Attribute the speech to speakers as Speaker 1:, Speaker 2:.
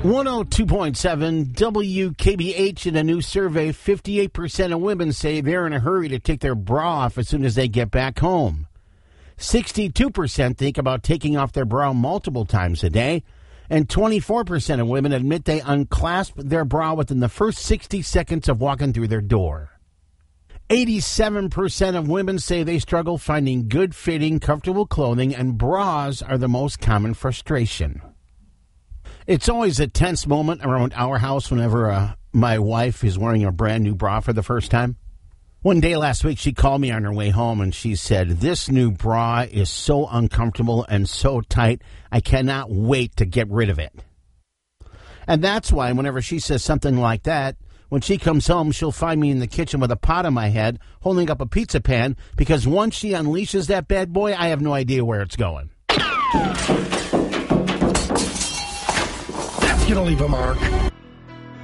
Speaker 1: 102.7 WKBH. In a new survey, 58% of women say they're in a hurry to take their bra off as soon as they get back home. 62% think about taking off their bra multiple times a day. And 24% of women admit they unclasp their bra within the first 60 seconds of walking through their door. 87% of women say they struggle finding good-fitting, comfortable clothing, and bras are the most common frustration. It's always a tense moment around our house whenever my wife is wearing a brand new bra for the first time. One day last week, she called me on her way home and she said, "This new bra is so uncomfortable and so tight, I cannot wait to get rid of it." And that's why whenever she says something like that, when she comes home, she'll find me in the kitchen with a pot on my head, holding up a pizza pan, because once she unleashes that bad boy, I have no idea where it's going.
Speaker 2: That's going to leave a mark.